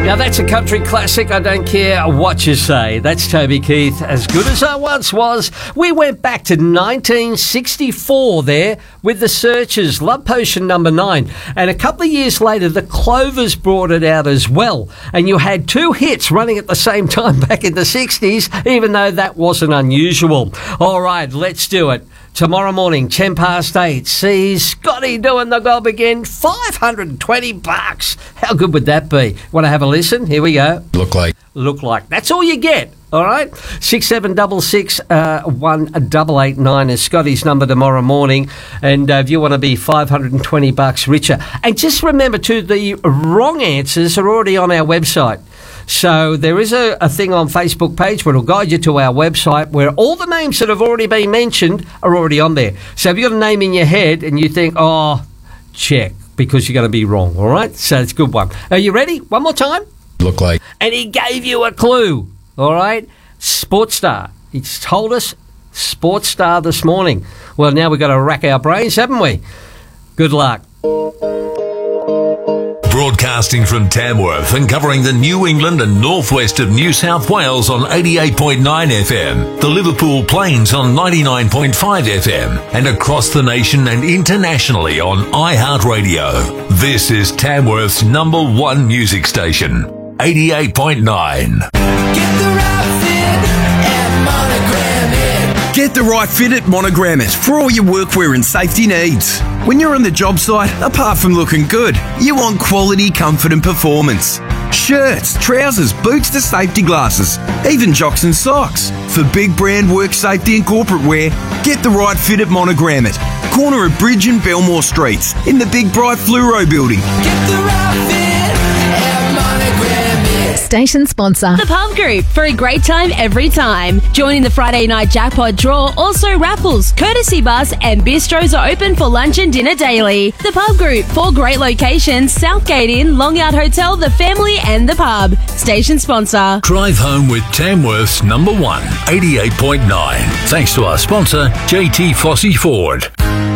Now that's a country classic, I don't care what you say. That's Toby Keith, As Good As I Once Was. We went back to 1964 there with the Searchers, Love Potion number 9. And a couple of years later, the Clovers brought it out as well. And you had 2 hits running at the same time back in the 60s, even though that wasn't unusual. All right, let's do it. Tomorrow morning, 8:10, see Scotty doing the gob again. $520. How good would that be? Want to have a listen? Here we go. Look like. That's all you get. All right? 6766 1889 is Scotty's number tomorrow morning. And if you want to be $520 richer. And just remember, too, the wrong answers are already on our website. So there is a thing on Facebook page where it'll guide you to our website where all the names that have already been mentioned are already on there. So if you've got a name in your head and you think, check, because you're going to be wrong, all right? So it's a good one. Are you ready? One more time? Look like. And he gave you a clue, all right? Sports star. He's told us sports star this morning. Well, now we've got to rack our brains, haven't we? Good luck. Broadcasting from Tamworth and covering the New England and northwest of New South Wales on 88.9 FM, the Liverpool Plains on 99.5 FM, and across the nation and internationally on iHeartRadio. This is Tamworth's number 1 music station, 88.9. Get the right fit at Monogram It for all your workwear and safety needs. When you're on the job site, apart from looking good, you want quality, comfort and performance. Shirts, trousers, boots to safety glasses, even jocks and socks. For big brand work safety and corporate wear, get the right fit at Monogram It. Corner of Bridge and Belmore Streets in the Big Bright Fluoro building. Get the right fit at Monogram It. Station sponsor. The Pub Group, for a great time every time. Joining the Friday night jackpot draw, also raffles, courtesy bus and bistros are open for lunch and dinner daily. The Pub Group, 4 great locations, Southgate Inn, Long Yard Hotel, The Family and The Pub. Station sponsor. Drive home with Tamworth's number 1, 88.9. Thanks to our sponsor, JT Fossey Ford.